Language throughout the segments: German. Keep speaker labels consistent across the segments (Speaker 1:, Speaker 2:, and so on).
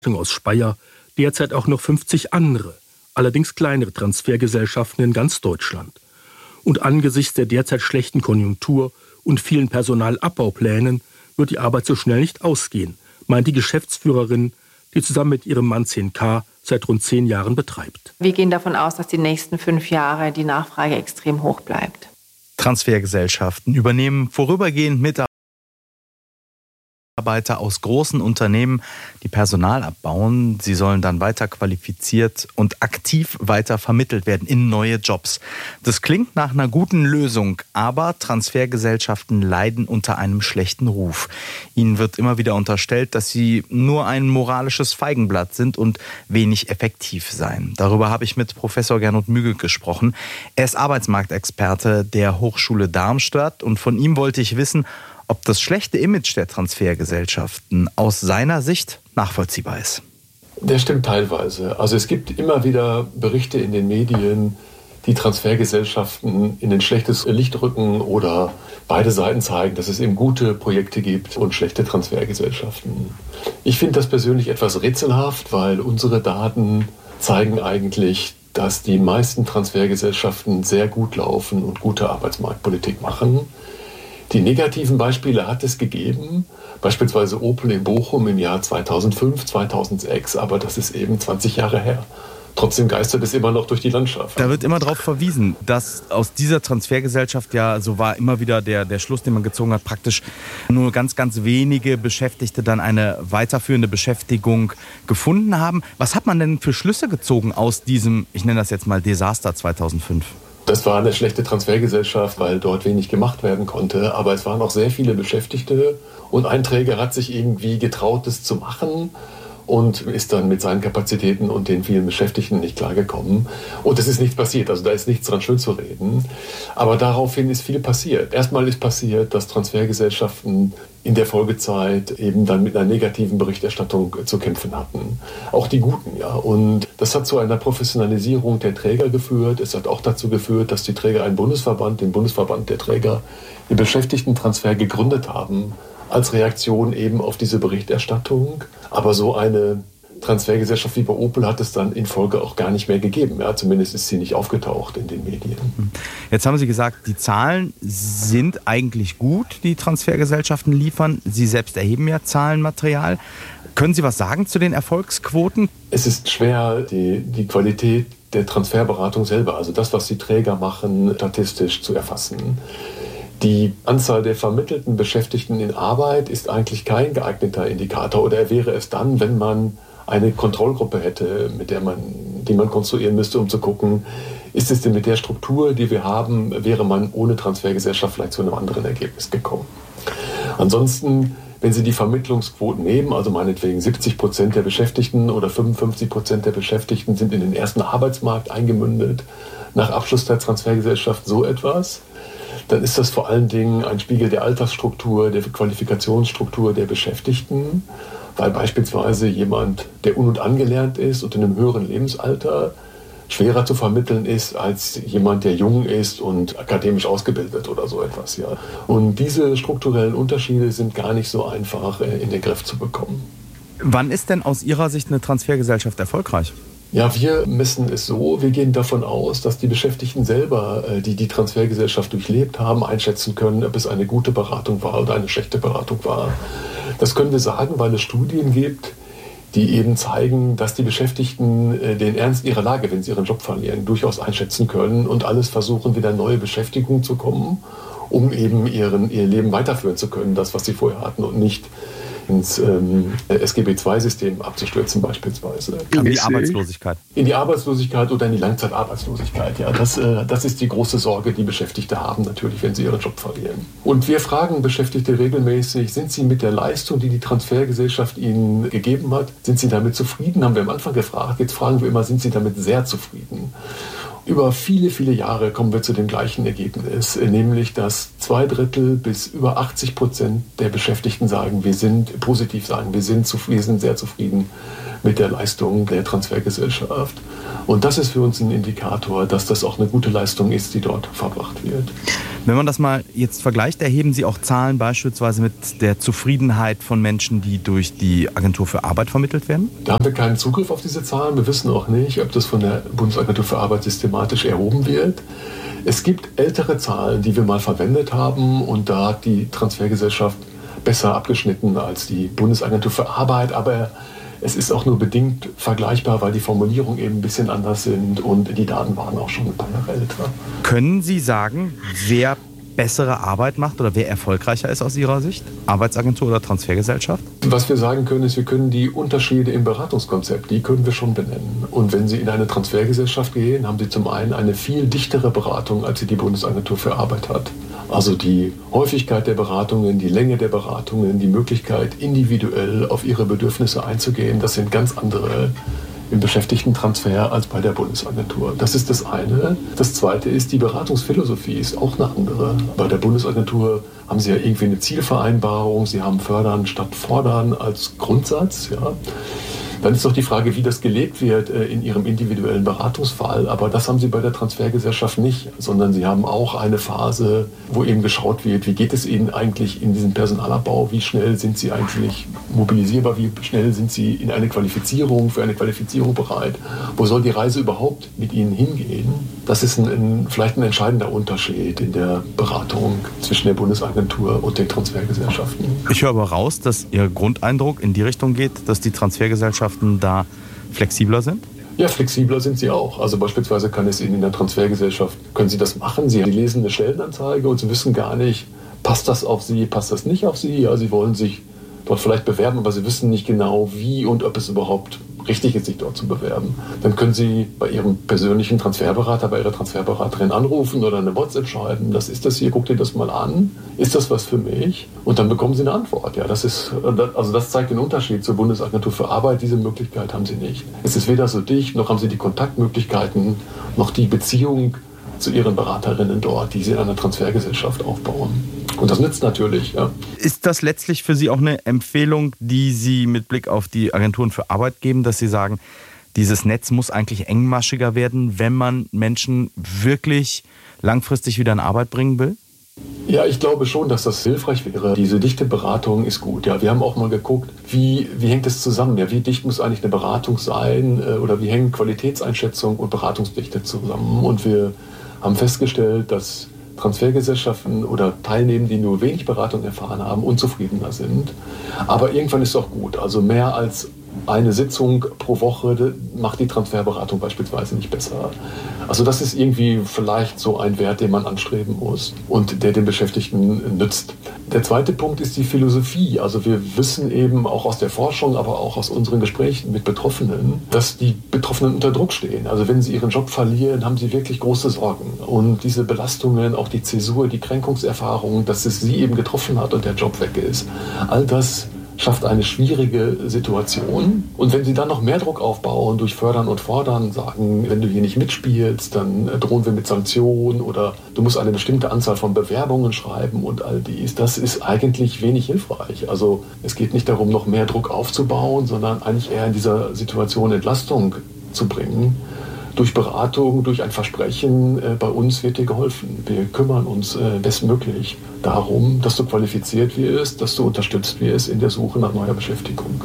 Speaker 1: aus Speyer derzeit auch noch 50 andere, allerdings kleinere Transfergesellschaften in ganz Deutschland. Und angesichts der derzeit schlechten Konjunktur und vielen Personalabbauplänen wird die Arbeit so schnell nicht ausgehen, meint die Geschäftsführerin, die zusammen mit ihrem Mann 10K seit rund 10 Jahren betreibt.
Speaker 2: Wir gehen davon aus, dass die nächsten 5 Jahre die Nachfrage extrem hoch bleibt.
Speaker 3: Transfergesellschaften übernehmen vorübergehend Mitarbeiter aus großen Unternehmen, die Personal abbauen. Sie sollen dann weiter qualifiziert und aktiv weiter vermittelt werden in neue Jobs. Das klingt nach einer guten Lösung, aber Transfergesellschaften leiden unter einem schlechten Ruf. Ihnen wird immer wieder unterstellt, dass sie nur ein moralisches Feigenblatt sind und wenig effektiv seien. Darüber habe ich mit Professor Gernot Mügel gesprochen. Er ist Arbeitsmarktexperte der Hochschule Darmstadt und von ihm wollte ich wissen, ob das schlechte Image der Transfergesellschaften aus seiner Sicht nachvollziehbar ist.
Speaker 4: Das stimmt teilweise. Also es gibt immer wieder Berichte in den Medien, die Transfergesellschaften in ein schlechtes Licht rücken oder beide Seiten zeigen, dass es eben gute Projekte gibt und schlechte Transfergesellschaften. Ich finde das persönlich etwas rätselhaft, weil unsere Daten zeigen eigentlich, dass die meisten Transfergesellschaften sehr gut laufen und gute Arbeitsmarktpolitik machen. Die negativen Beispiele hat es gegeben, beispielsweise Opel in Bochum im Jahr 2005, 2006, aber das ist eben 20 Jahre her. Trotzdem geistert es immer noch durch die Landschaft.
Speaker 3: Da wird immer darauf verwiesen, dass aus dieser Transfergesellschaft ja, so war immer wieder der Schluss, den man gezogen hat, praktisch nur ganz, ganz wenige Beschäftigte dann eine weiterführende Beschäftigung gefunden haben. Was hat man denn für Schlüsse gezogen aus diesem, ich nenne das jetzt mal Desaster 2005?
Speaker 4: Das war eine schlechte Transfergesellschaft, weil dort wenig gemacht werden konnte. Aber es waren auch sehr viele Beschäftigte. Und ein Träger hat sich irgendwie getraut, das zu machen und ist dann mit seinen Kapazitäten und den vielen Beschäftigten nicht klargekommen. Und es ist nichts passiert. Also da ist nichts dran schön zu reden. Aber daraufhin ist viel passiert. Erstmal ist passiert, dass Transfergesellschaften in der Folgezeit eben dann mit einer negativen Berichterstattung zu kämpfen hatten. Auch die Guten, ja. Und das hat zu einer Professionalisierung der Träger geführt. Es hat auch dazu geführt, dass die Träger einen Bundesverband, den Bundesverband der Träger, den Beschäftigtentransfer gegründet haben, als Reaktion eben auf diese Berichterstattung. Aber so eine Transfergesellschaft wie bei Opel hat es dann in Folge auch gar nicht mehr gegeben. Ja, zumindest ist sie nicht aufgetaucht in den Medien.
Speaker 3: Jetzt haben Sie gesagt, die Zahlen sind eigentlich gut, die Transfergesellschaften liefern. Sie selbst erheben ja Zahlenmaterial. Können Sie was sagen zu den Erfolgsquoten?
Speaker 4: Es ist schwer, die Qualität der Transferberatung selber, also das, was die Träger machen, statistisch zu erfassen. Die Anzahl der vermittelten Beschäftigten in Arbeit ist eigentlich kein geeigneter Indikator, oder er wäre es dann, wenn man eine Kontrollgruppe hätte, die man konstruieren müsste, um zu gucken, ist es denn mit der Struktur, die wir haben, wäre man ohne Transfergesellschaft vielleicht zu einem anderen Ergebnis gekommen. Ansonsten, wenn Sie die Vermittlungsquoten nehmen, also meinetwegen 70% der Beschäftigten oder 55% der Beschäftigten sind in den ersten Arbeitsmarkt eingemündet, nach Abschluss der Transfergesellschaft so etwas, dann ist das vor allen Dingen ein Spiegel der Altersstruktur, der Qualifikationsstruktur der Beschäftigten, weil beispielsweise jemand, der un- und angelernt ist und in einem höheren Lebensalter, schwerer zu vermitteln ist als jemand, der jung ist und akademisch ausgebildet oder so etwas. Ja. Und diese strukturellen Unterschiede sind gar nicht so einfach in den Griff zu bekommen.
Speaker 3: Wann ist denn aus Ihrer Sicht eine Transfergesellschaft erfolgreich?
Speaker 4: Ja, wir messen es so, wir gehen davon aus, dass die Beschäftigten selber, die die Transfergesellschaft durchlebt haben, einschätzen können, ob es eine gute Beratung war oder eine schlechte Beratung war. Das können wir sagen, weil es Studien gibt, die eben zeigen, dass die Beschäftigten den Ernst ihrer Lage, wenn sie ihren Job verlieren, durchaus einschätzen können und alles versuchen, wieder neue Beschäftigung zu kommen, um eben ihr Leben weiterführen zu können, das, was sie vorher hatten, und nicht ins SGB-II-System abzustürzen beispielsweise.
Speaker 3: In die Arbeitslosigkeit.
Speaker 4: In die Arbeitslosigkeit oder in die Langzeitarbeitslosigkeit. Ja, das ist die große Sorge, die Beschäftigte haben natürlich, wenn sie ihren Job verlieren. Und wir fragen Beschäftigte regelmäßig, sind sie mit der Leistung, die die Transfergesellschaft ihnen gegeben hat, sind sie damit zufrieden? Haben wir am Anfang gefragt. Jetzt fragen wir immer, sind sie damit sehr zufrieden? Über viele, viele Jahre kommen wir zu dem gleichen Ergebnis, nämlich dass 2/3 bis über 80% der Beschäftigten sagen, wir sind sehr zufrieden mit der Leistung der Transfergesellschaft. Und das ist für uns ein Indikator, dass das auch eine gute Leistung ist, die dort verbracht wird.
Speaker 3: Wenn man das mal jetzt vergleicht, erheben Sie auch Zahlen beispielsweise mit der Zufriedenheit von Menschen, die durch die Agentur für Arbeit vermittelt werden?
Speaker 4: Da haben wir keinen Zugriff auf diese Zahlen. Wir wissen auch nicht, ob das von der Bundesagentur für Arbeit systematisch erhoben wird. Es gibt ältere Zahlen, die wir mal verwendet haben, und da hat die Transfergesellschaft besser abgeschnitten als die Bundesagentur für Arbeit, aber es ist auch nur bedingt vergleichbar, weil die Formulierungen eben ein bisschen anders sind und die Daten waren auch schon ein paar Jahre älter.
Speaker 3: Können Sie sagen, wer bessere Arbeit macht oder wer erfolgreicher ist aus Ihrer Sicht? Arbeitsagentur oder Transfergesellschaft?
Speaker 4: Was wir sagen können, ist, wir können die Unterschiede im Beratungskonzept, die können wir schon benennen. Und wenn Sie in eine Transfergesellschaft gehen, haben Sie zum einen eine viel dichtere Beratung, als sie die Bundesagentur für Arbeit hat. Also die Häufigkeit der Beratungen, die Länge der Beratungen, die Möglichkeit, individuell auf ihre Bedürfnisse einzugehen, das sind ganz andere im Beschäftigtentransfer als bei der Bundesagentur. Das ist das eine. Das zweite ist, die Beratungsphilosophie ist auch eine andere. Bei der Bundesagentur haben Sie ja irgendwie eine Zielvereinbarung, Sie haben Fördern statt Fordern als Grundsatz. Ja. Dann ist doch die Frage, wie das gelebt wird in Ihrem individuellen Beratungsfall. Aber das haben Sie bei der Transfergesellschaft nicht, sondern Sie haben auch eine Phase, wo eben geschaut wird, wie geht es Ihnen eigentlich in diesem Personalabbau, wie schnell sind Sie eigentlich mobilisierbar, wie schnell sind Sie in eine Qualifizierung, für eine Qualifizierung bereit, wo soll die Reise überhaupt mit Ihnen hingehen. Das ist vielleicht ein entscheidender Unterschied in der Beratung zwischen der Bundesagentur und den Transfergesellschaften.
Speaker 3: Ich höre aber raus, dass Ihr Grundeindruck in die Richtung geht, dass die Transfergesellschaften da flexibler sind?
Speaker 4: Ja, flexibler sind sie auch. Also beispielsweise kann es Ihnen in der Transfergesellschaft, können Sie das machen. Sie lesen eine Stellenanzeige und Sie wissen gar nicht, passt das auf Sie, passt das nicht auf Sie. Ja, Sie wollen sich dort vielleicht bewerben, aber Sie wissen nicht genau, wie und ob es überhaupt richtig ist, sich dort zu bewerben. Dann können Sie bei Ihrem persönlichen Transferberater, bei Ihrer Transferberaterin anrufen oder eine WhatsApp schreiben. Das ist das hier, guck dir das mal an. Ist das was für mich? Und dann bekommen Sie eine Antwort. Ja, das zeigt den Unterschied zur Bundesagentur für Arbeit. Diese Möglichkeit haben Sie nicht. Es ist weder so dicht, noch haben Sie die Kontaktmöglichkeiten, noch die Beziehung zu Ihren Beraterinnen dort, die Sie in einer Transfergesellschaft aufbauen. Und das nützt natürlich. Ja.
Speaker 3: Ist das letztlich für Sie auch eine Empfehlung, die Sie mit Blick auf die Agenturen für Arbeit geben, dass Sie sagen, dieses Netz muss eigentlich engmaschiger werden, wenn man Menschen wirklich langfristig wieder in Arbeit bringen will?
Speaker 4: Ja, ich glaube schon, dass das hilfreich wäre. Diese dichte Beratung ist gut. Ja, wir haben auch mal geguckt, wie hängt es zusammen? Ja, wie dicht muss eigentlich eine Beratung sein? Oder wie hängen Qualitätseinschätzung und Beratungsdichte zusammen? Und wir haben festgestellt, dass Transfergesellschaften oder Teilnehmende, die nur wenig Beratung erfahren haben, unzufriedener sind. Aber irgendwann ist es auch gut. Also mehr als eine Sitzung pro Woche macht die Transferberatung beispielsweise nicht besser. Also das ist irgendwie vielleicht so ein Wert, den man anstreben muss und der den Beschäftigten nützt. Der zweite Punkt ist die Philosophie. Also wir wissen eben auch aus der Forschung, aber auch aus unseren Gesprächen mit Betroffenen, dass die Betroffenen unter Druck stehen. Also wenn sie ihren Job verlieren, haben sie wirklich große Sorgen. Und diese Belastungen, auch die Zäsur, die Kränkungserfahrung, dass es sie eben getroffen hat und der Job weg ist, all das schafft eine schwierige Situation. Und wenn sie dann noch mehr Druck aufbauen durch Fördern und Fordern, sagen, wenn du hier nicht mitspielst, dann drohen wir mit Sanktionen oder du musst eine bestimmte Anzahl von Bewerbungen schreiben und all dies, das ist eigentlich wenig hilfreich. Also es geht nicht darum, noch mehr Druck aufzubauen, sondern eigentlich eher in dieser Situation Entlastung zu bringen. Durch Beratung, durch ein Versprechen, bei uns wird dir geholfen. Wir kümmern uns bestmöglich darum, dass du qualifiziert wirst, dass du unterstützt wirst in der Suche nach neuer Beschäftigung.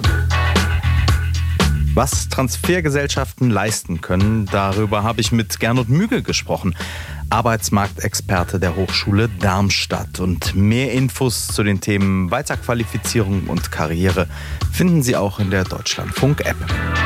Speaker 3: Was Transfergesellschaften leisten können, darüber habe ich mit Gernot Mügel gesprochen, Arbeitsmarktexperte der Hochschule Darmstadt. Und mehr Infos zu den Themen Weiterqualifizierung und Karriere finden Sie auch in der Deutschlandfunk-App.